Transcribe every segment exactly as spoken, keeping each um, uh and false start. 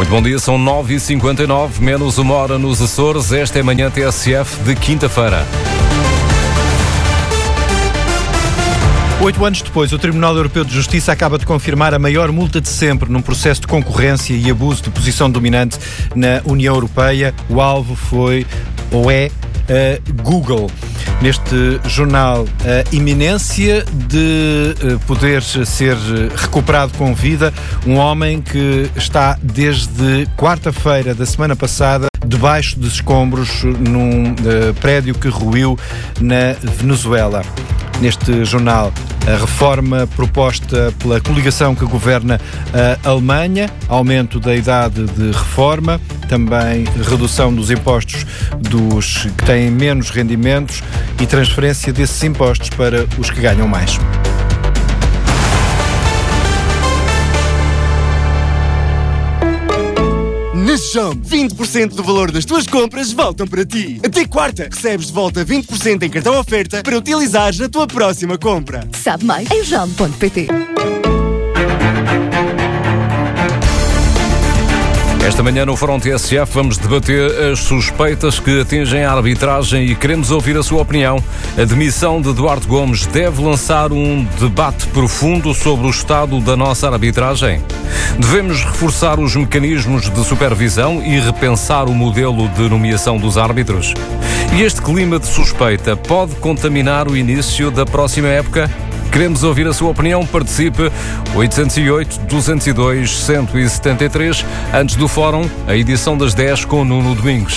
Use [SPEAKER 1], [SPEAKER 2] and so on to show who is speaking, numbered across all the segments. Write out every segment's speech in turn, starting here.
[SPEAKER 1] Muito bom dia, são nove e cinquenta e nove, menos uma hora nos Açores. Esta é a manhã T S F de quinta-feira.
[SPEAKER 2] Oito anos depois, o Tribunal Europeu de Justiça acaba de confirmar a maior multa de sempre num processo de concorrência e abuso de posição dominante na União Europeia. O alvo foi, ou é, a Google. Neste jornal, a iminência de poder ser recuperado com vida um homem que está desde quarta-feira da semana passada debaixo dos escombros num uh, prédio que ruiu na Venezuela. Neste jornal, a reforma proposta pela coligação que governa a Alemanha, aumento da idade de reforma, também redução dos impostos dos que têm menos rendimentos e transferência desses impostos para os que ganham mais.
[SPEAKER 3] Na Jump, vinte por cento do valor das tuas compras voltam para ti. Até quarta, recebes de volta vinte por cento em cartão oferta para utilizares na tua próxima compra.
[SPEAKER 4] Sabe mais em jump ponto pt.
[SPEAKER 1] Esta manhã no Fórum T S F vamos debater as suspeitas que atingem a arbitragem e queremos ouvir a sua opinião. A demissão de Duarte Gomes deve lançar um debate profundo sobre o estado da nossa arbitragem? Devemos reforçar os mecanismos de supervisão e repensar o modelo de nomeação dos árbitros? E este clima de suspeita pode contaminar o início da próxima época? Queremos ouvir a sua opinião. Participe oito zero oito, dois zero dois, um sete três. Antes do Fórum, a edição das dez com Nuno Domingos.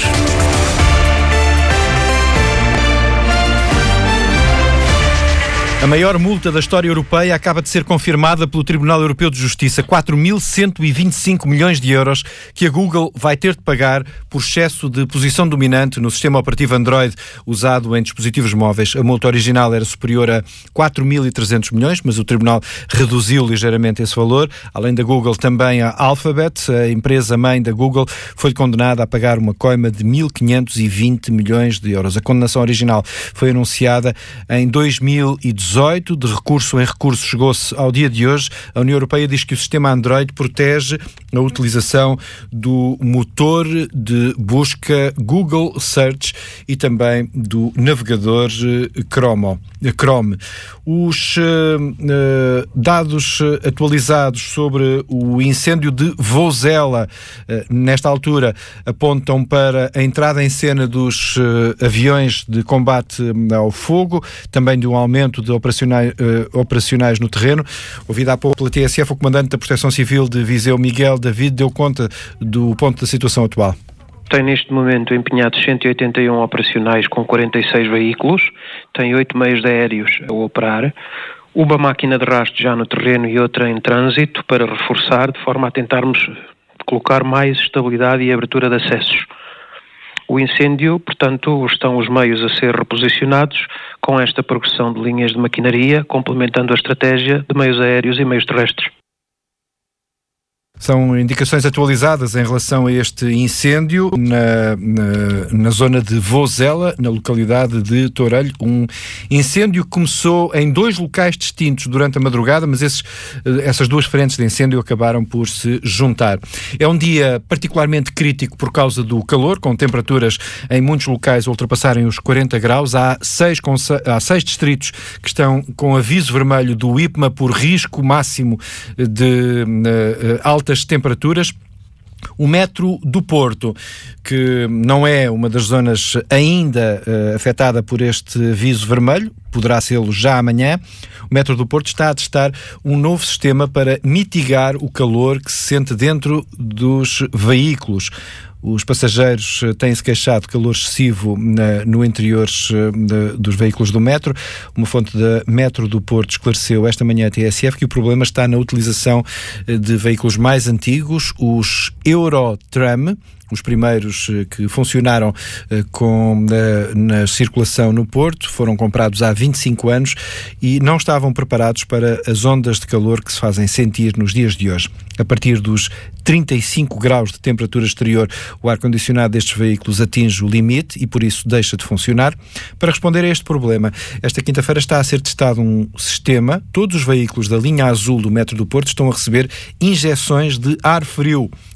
[SPEAKER 2] A maior multa da história europeia acaba de ser confirmada pelo Tribunal Europeu de Justiça, quatro mil cento e vinte e cinco milhões de euros que a Google vai ter de pagar por excesso de posição dominante no sistema operativo Android usado em dispositivos móveis. A multa original era superior a quatro mil e trezentos milhões, mas o Tribunal reduziu ligeiramente esse valor. Além da Google, também a Alphabet, a empresa-mãe da Google, foi condenada a pagar uma coima de mil quinhentos e vinte milhões de euros. A condenação original foi anunciada em dois mil e dezoito. De recurso em recurso chegou-se ao dia de hoje. A União Europeia diz que o sistema Android protege a utilização do motor de busca Google Search e também do navegador Chrome. Chrome. Os uh, dados atualizados sobre o incêndio de Vozela, uh, nesta altura, apontam para a entrada em cena dos uh, aviões de combate ao fogo, também de um aumento de operacionais, uh, operacionais no terreno. Ouvido há pouco pela T S F, o comandante da Proteção Civil de Viseu, Miguel David, deu conta do ponto da situação atual.
[SPEAKER 5] Tem neste momento empenhados cento e oitenta e um operacionais com quarenta e seis veículos, tem oito meios aéreos a operar, uma máquina de rastro já no terreno e outra em trânsito para reforçar, de forma a tentarmos colocar mais estabilidade e abertura de acessos. O incêndio, portanto, estão os meios a ser reposicionados com esta progressão de linhas de maquinaria, complementando a estratégia de meios aéreos e meios terrestres.
[SPEAKER 2] São indicações atualizadas em relação a este incêndio na, na, na zona de Vozela, na localidade de Tourelho. Um incêndio que começou em dois locais distintos durante a madrugada, mas esses, essas duas frentes de incêndio acabaram por se juntar. É um dia particularmente crítico por causa do calor, com temperaturas em muitos locais a ultrapassarem os quarenta graus. Há seis, há seis distritos que estão com aviso vermelho do I P M A por risco máximo de uh, alta temperaturas. O metro do Porto, que não é uma das zonas ainda uh, afetada por este aviso vermelho, poderá sê-lo já amanhã. O metro do Porto está a testar um novo sistema para mitigar o calor que se sente dentro dos veículos. Os passageiros têm-se queixado de calor excessivo na, no interior de, dos veículos do metro. Uma fonte da Metro do Porto esclareceu esta manhã à T S F que o problema está na utilização de veículos mais antigos, os Eurotram, os primeiros que funcionaram com, na, na circulação no Porto, foram comprados há vinte e cinco anos e não estavam preparados para as ondas de calor que se fazem sentir nos dias de hoje. A partir dos trinta e cinco graus de temperatura exterior, o ar-condicionado destes veículos atinge o limite e por isso deixa de funcionar. Para responder a este problema, esta quinta-feira está a ser testado um sistema. Todos os veículos da linha azul do metro do Porto estão a receber injeções de ar frio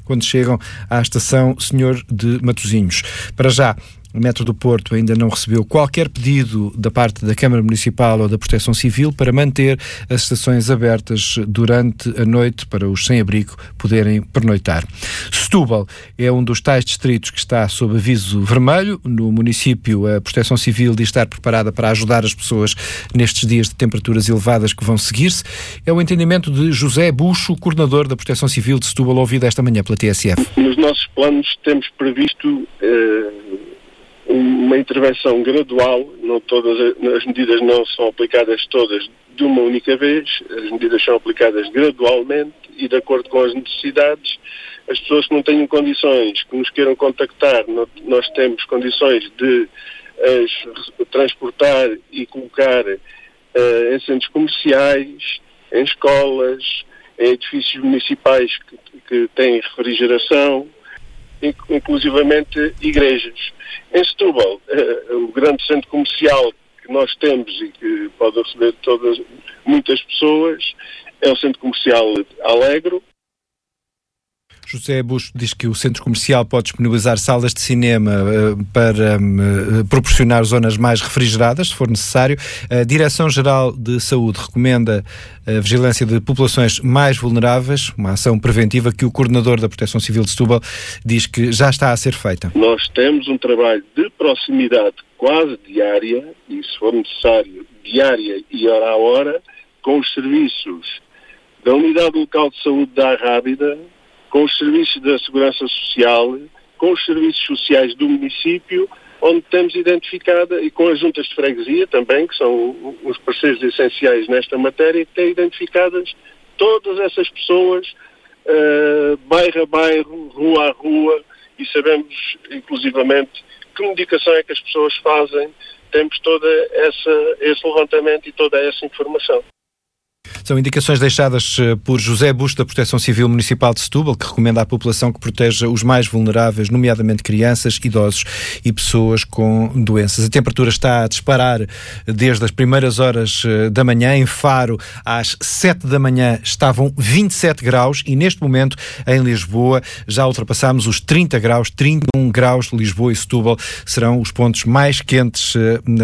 [SPEAKER 2] quando chegam à estação Senhor de Matosinhos. Para já, o Metro do Porto ainda não recebeu qualquer pedido da parte da Câmara Municipal ou da Proteção Civil para manter as estações abertas durante a noite para os sem-abrigo poderem pernoitar. Setúbal é um dos tais distritos que está sob aviso vermelho. No município, a Proteção Civil diz estar preparada para ajudar as pessoas nestes dias de temperaturas elevadas que vão seguir-se. É o entendimento de José Buxo, coordenador da Proteção Civil de Setúbal, ouvido esta manhã pela T S F.
[SPEAKER 6] Nos nossos planos temos previsto Uh... uma intervenção gradual, não todas as medidas não são aplicadas todas de uma única vez, as medidas são aplicadas gradualmente e de acordo com as necessidades. As pessoas que não tenham condições, que nos queiram contactar, nós temos condições de as transportar e colocar uh, em centros comerciais, em escolas, em edifícios municipais que, que têm refrigeração, inclusivamente igrejas. Em Setúbal, uh, o grande centro comercial que nós temos e que pode receber todas, muitas pessoas, é o centro comercial Alegro.
[SPEAKER 2] José Buxo diz que o centro comercial pode disponibilizar salas de cinema uh, para uh, proporcionar zonas mais refrigeradas, se for necessário. A Direção-Geral de Saúde recomenda a vigilância de populações mais vulneráveis, uma ação preventiva que o coordenador da Proteção Civil de Setúbal diz que já está a ser feita.
[SPEAKER 6] Nós temos um trabalho de proximidade quase diária, e se for necessário, diária e hora a hora, com os serviços da Unidade Local de Saúde da Arrábida, com os serviços da Segurança Social, com os serviços sociais do município, onde temos identificada, e com as juntas de freguesia também, que são os parceiros essenciais nesta matéria, que têm identificadas todas essas pessoas, uh, bairro a bairro, rua a rua, e sabemos, inclusivamente, que medicação é que as pessoas fazem. Temos todo essa, esse levantamento e toda essa informação.
[SPEAKER 2] São indicações deixadas por José Buxo da Proteção Civil Municipal de Setúbal, que recomenda à população que proteja os mais vulneráveis, nomeadamente crianças, idosos e pessoas com doenças. A temperatura está a disparar desde as primeiras horas da manhã. Em Faro, às sete da manhã, estavam vinte e sete graus e neste momento, em Lisboa, já ultrapassámos os trinta graus. trinta e um graus. Lisboa e Setúbal serão os pontos mais quentes uh,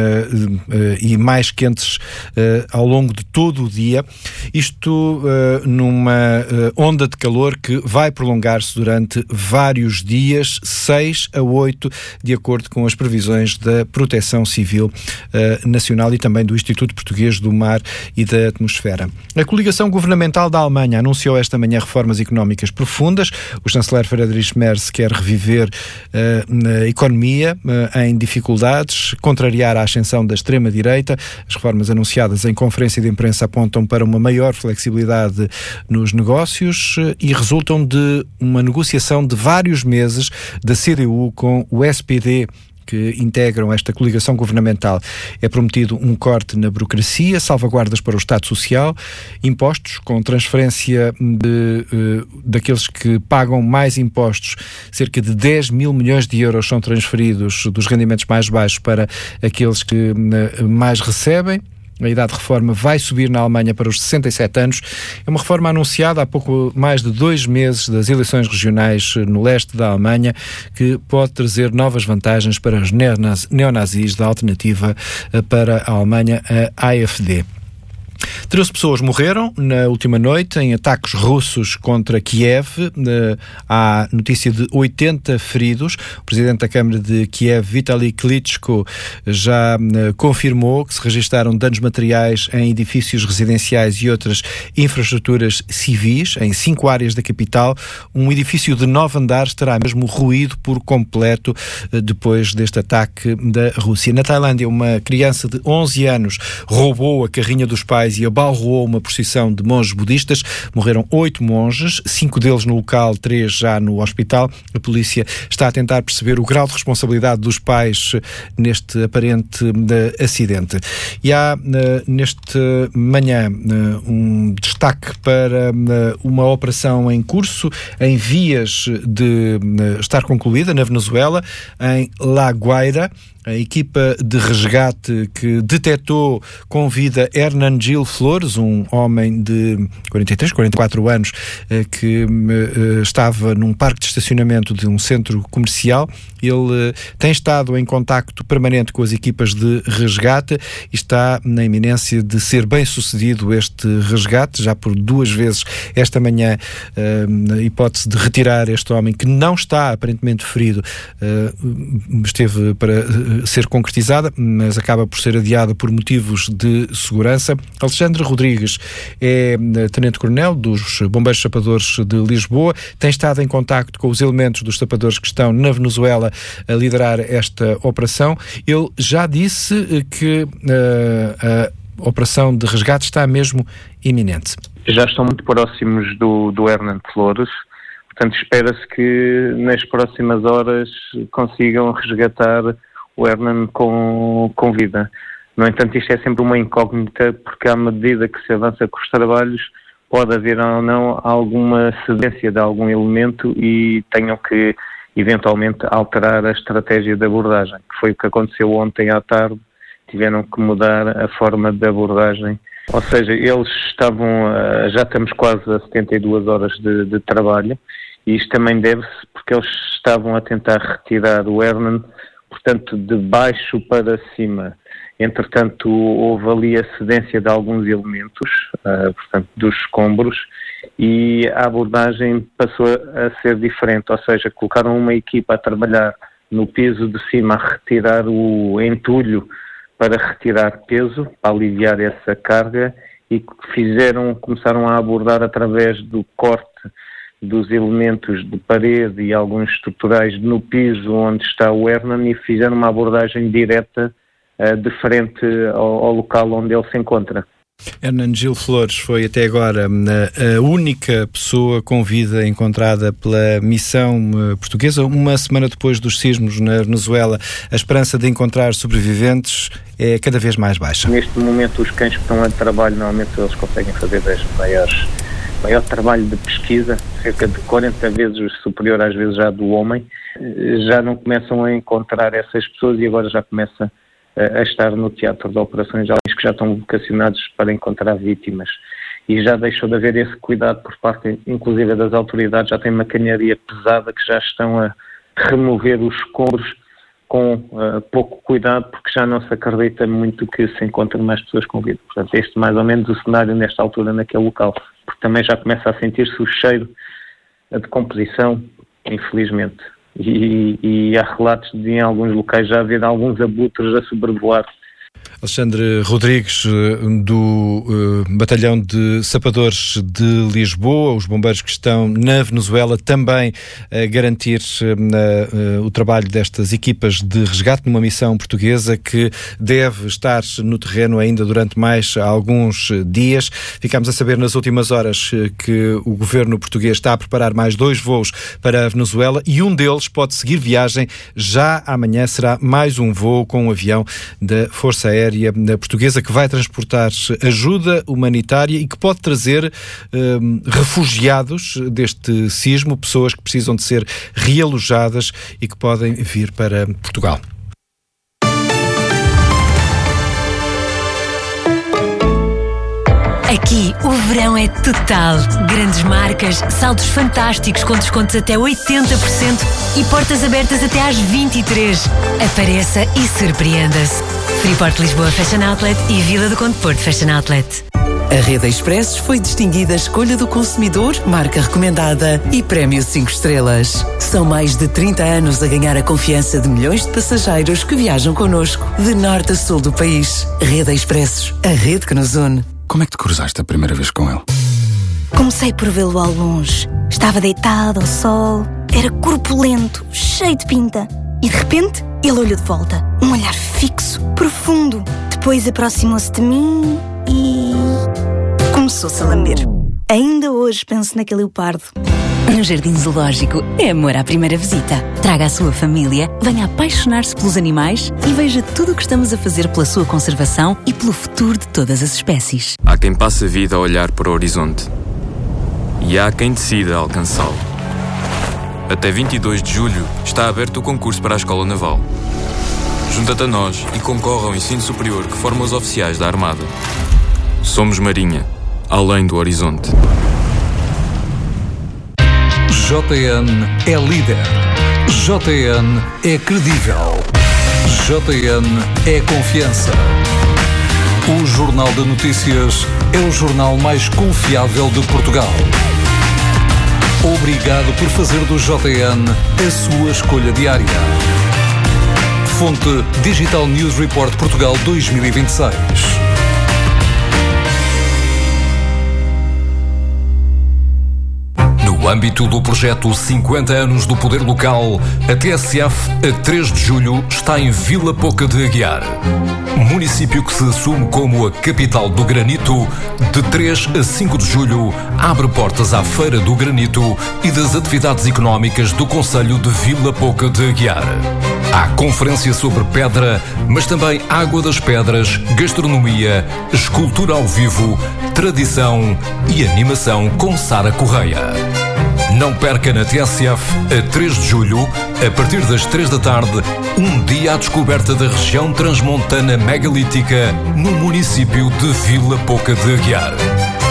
[SPEAKER 2] uh, e mais quentes uh, ao longo de todo o dia. Isto uh, numa uh, onda de calor que vai prolongar-se durante vários dias, seis a oito, de acordo com as previsões da Proteção Civil uh, Nacional e também do Instituto Português do Mar e da Atmosfera. A coligação governamental da Alemanha anunciou esta manhã reformas económicas profundas. O chanceler Friedrich Merz quer reviver uh, a economia uh, em dificuldades, contrariar a ascensão da extrema-direita. As reformas anunciadas em conferência de imprensa apontam para uma maior flexibilidade nos negócios e resultam de uma negociação de vários meses da C D U com o S P D, que integram esta coligação governamental. É prometido um corte na burocracia, salvaguardas para o Estado Social, impostos com transferência de, uh, daqueles que pagam mais impostos. Cerca de dez mil milhões de euros são transferidos dos rendimentos mais baixos para aqueles que uh, mais recebem. A idade de reforma vai subir na Alemanha para os sessenta e sete anos. É uma reforma anunciada há pouco mais de dois meses das eleições regionais no leste da Alemanha, que pode trazer novas vantagens para os neonazis da alternativa para a Alemanha, a AfD. treze pessoas morreram na última noite em ataques russos contra Kiev. Há notícia de oitenta feridos. O presidente da Câmara de Kiev, Vitaly Klitschko, já confirmou que se registaram danos materiais em edifícios residenciais e outras infraestruturas civis em cinco áreas da capital. Um edifício de nove andares terá mesmo ruído por completo depois deste ataque da Rússia. Na Tailândia, uma criança de onze anos roubou a carrinha dos pais e abalroou uma procissão de monges budistas. Morreram oito monges, cinco deles no local, três já no hospital. A polícia está a tentar perceber o grau de responsabilidade dos pais neste aparente acidente. E há neste manhã um destaque para uma operação em curso, em vias de estar concluída na Venezuela, em La Guaira. A equipa de resgate que detectou com vida Hernan Gil Gil Flores, um homem de quarenta e três, quarenta e quatro anos, que estava num parque de estacionamento de um centro comercial. Ele tem estado em contacto permanente com as equipas de resgate e está na iminência de ser bem sucedido este resgate, já por duas vezes esta manhã, na hipótese de retirar este homem que não está aparentemente ferido, esteve para ser concretizada, mas acaba por ser adiada por motivos de segurança. Alexandre Rodrigues é tenente-coronel dos Bombeiros Sapadores de Lisboa, tem estado em contacto com os elementos dos sapadores que estão na Venezuela a liderar esta operação. Ele já disse que uh, a operação de resgate está mesmo iminente.
[SPEAKER 5] Já estão muito próximos do, do Hernán Flores, portanto espera-se que nas próximas horas consigam resgatar o Hernán com, com vida. No entanto, isto é sempre uma incógnita, porque à medida que se avança com os trabalhos, pode haver ou não alguma cedência de algum elemento e tenham que eventualmente alterar a estratégia de abordagem, que foi o que aconteceu ontem à tarde. Tiveram que mudar a forma de abordagem. Ou seja, eles estavam, já estamos quase a setenta e duas horas de, de trabalho, e isto também deve-se porque eles estavam a tentar retirar o Hernán, portanto, de baixo para cima. Entretanto, houve ali a cedência de alguns elementos, uh, portanto, dos escombros, e a abordagem passou a ser diferente, ou seja, colocaram uma equipa a trabalhar no piso de cima a retirar o entulho para retirar peso, para aliviar essa carga, e fizeram, começaram a abordar através do corte dos elementos de parede e alguns estruturais no piso onde está o Hernán, e fizeram uma abordagem direta uh, de frente ao, ao local onde ele se encontra.
[SPEAKER 2] Hernán Gil Flores foi até agora a única pessoa com vida encontrada pela missão portuguesa. Uma semana depois dos sismos na Venezuela, a esperança de encontrar sobreviventes é cada vez mais baixa.
[SPEAKER 5] Neste momento, os cães que estão a trabalho, normalmente eles conseguem fazer das maiores, maior trabalho de pesquisa, cerca de quarenta vezes superior às vezes já do homem. Já não começam a encontrar essas pessoas e agora já começa a estar no teatro de operações, que já estão vocacionados para encontrar vítimas. E já deixou de haver esse cuidado por parte, inclusive, das autoridades. Já tem maquinaria pesada que já estão a remover os escombros com uh, pouco cuidado, porque já não se acredita muito que se encontrem mais pessoas com vida. Portanto, este é mais ou menos o cenário nesta altura naquele local, porque também já começa a sentir-se o cheiro de decomposição, infelizmente. E, e há relatos de em alguns locais já haver alguns abutres a sobrevoar.
[SPEAKER 2] Alexandre Rodrigues, do uh, Batalhão de Sapadores de Lisboa, os bombeiros que estão na Venezuela, também a garantir uh, uh, o trabalho destas equipas de resgate numa missão portuguesa que deve estar no terreno ainda durante mais alguns dias. Ficámos a saber nas últimas horas que o governo português está a preparar mais dois voos para a Venezuela e um deles pode seguir viagem já amanhã. Será mais um voo com um avião da Força Aérea Portuguesa que vai transportar ajuda humanitária e que pode trazer um, refugiados deste sismo, pessoas que precisam de ser realojadas e que podem vir para Portugal.
[SPEAKER 7] Aqui o verão é total. Grandes marcas, saldos fantásticos com descontos até oitenta por cento e portas abertas até às vinte e três. Apareça e surpreenda-se. Freeport Lisboa Fashion Outlet e Vila do Conde Porto Fashion Outlet.
[SPEAKER 8] A Rede Expressos foi distinguida Escolha do Consumidor, marca recomendada e prémio cinco estrelas. São mais de trinta anos a ganhar a confiança de milhões de passageiros que viajam connosco de norte a sul do país. Rede Expressos, a rede que nos une.
[SPEAKER 9] Como é que te cruzaste a primeira vez com ele?
[SPEAKER 10] Comecei por vê-lo ao longe. Estava deitado ao sol, era corpulento, cheio de pinta. E de repente, ele olhou de volta. Um olhar fixo, profundo. Depois aproximou-se de mim e... começou-se a lamber. Ainda hoje penso naquele leopardo.
[SPEAKER 7] No Jardim Zoológico é amor à primeira visita. Traga a sua família, venha apaixonar-se pelos animais e veja tudo o que estamos a fazer pela sua conservação e pelo futuro de todas as espécies.
[SPEAKER 11] Há quem passe a vida a olhar para o horizonte e há quem decida alcançá-lo. Até vinte e dois de julho está aberto o concurso para a Escola Naval. Junta-te a nós e concorre ao ensino superior que forma os oficiais da Armada. Somos Marinha, além do horizonte.
[SPEAKER 12] J N é líder. J N é credível. J N é confiança. O Jornal de Notícias é o jornal mais confiável de Portugal. Obrigado por fazer do J N a sua escolha diária. Fonte Digital News Report Portugal dois mil e vinte e seis.
[SPEAKER 1] No âmbito do projeto cinquenta anos do Poder Local, a T S F, a três de julho, está em Vila Pouca de Aguiar. Município que se assume como a capital do granito, de três a cinco de julho, abre portas à Feira do Granito e das atividades económicas do Concelho de Vila Pouca de Aguiar. Há conferência sobre pedra, mas também água das pedras, gastronomia, escultura ao vivo, tradição e animação com Sara Correia. Não perca na T S F, a três de julho, a partir das três da tarde, um dia à descoberta da região transmontana megalítica no município de Vila Pouca de Aguiar.